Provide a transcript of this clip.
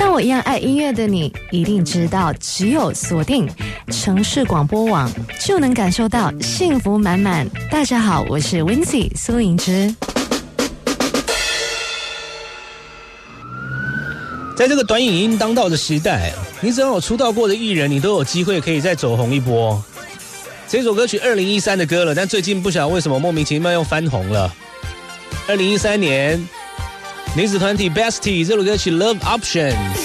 像我一样爱音乐的你，一定知道，只有锁定城市广播网，就能感受到幸福满满。大家好，我是 Wincy 苏颖之。 在这个短影音当道的时代，你只要有出道过的艺人，你都有机会可以再走红一波。这首歌曲2013的歌了，但最近不晓得为什么莫名其妙又翻红了。2013年，女子团体 Bestie 这首歌曲 Love Options。